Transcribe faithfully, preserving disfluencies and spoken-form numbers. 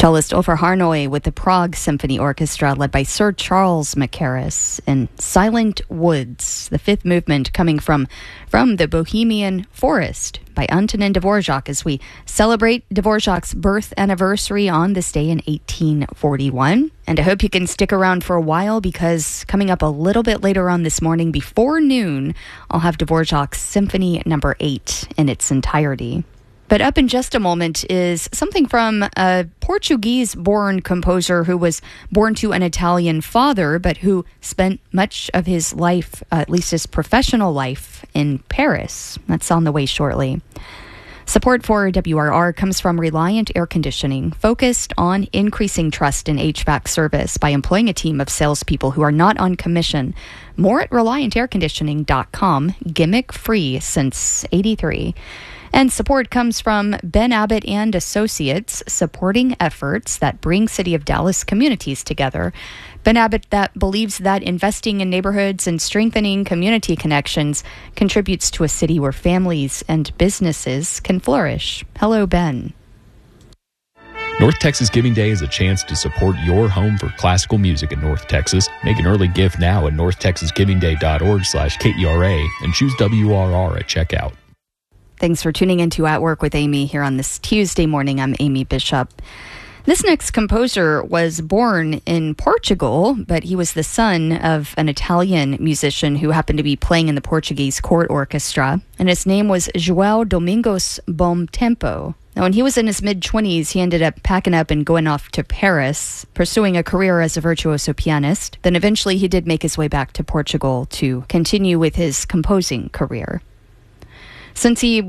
Cellist Ofer Harnoy with the Prague Symphony Orchestra led by Sir Charles Mackerras in Silent Woods, the fifth movement coming from From the Bohemian Forest by Antonin Dvorak as we celebrate Dvorak's birth anniversary on this day in eighteen forty-one. And I hope you can stick around for a while because coming up a little bit later on this morning before noon, I'll have Dvorak's Symphony Number eight in its entirety. But up in just a moment is something from a Portuguese-born composer who was born to an Italian father, but who spent much of his life, uh, at least his professional life, in Paris. That's on the way shortly. Support for W R R comes from Reliant Air Conditioning, focused on increasing trust in H V A C service by employing a team of salespeople who are not on commission. More at reliant air conditioning dot com, gimmick-free since eighty-three. And support comes from Ben Abbott and Associates, supporting efforts that bring City of Dallas communities together. Ben Abbott that believes that investing in neighborhoods and strengthening community connections contributes to a city where families and businesses can flourish. Hello, Ben. North Texas Giving Day is a chance to support your home for classical music in North Texas. Make an early gift now at north texas giving day dot org slash K E R A and choose W R R at checkout. Thanks for tuning in to At Work with Amy here on this Tuesday morning. I'm Amy Bishop. This next composer was born in Portugal, but he was the son of an Italian musician who happened to be playing in the Portuguese court orchestra, and his name was João Domingos Bom Tempo. Now, when he was in his mid-twenties, he ended up packing up and going off to Paris, pursuing a career as a virtuoso pianist. Then eventually he did make his way back to Portugal to continue with his composing career. Since he